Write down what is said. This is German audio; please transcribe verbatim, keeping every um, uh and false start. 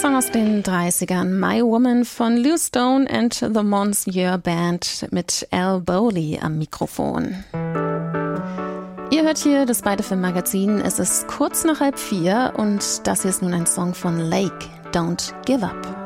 Song aus den dreißigern, My Woman von Lou Stone and the Monsieur Band mit Al Bowley am Mikrofon. Ihr hört hier das Beide Film Magazin. Es ist kurz nach halb vier und das hier ist nun ein Song von Lake, Don't Give Up.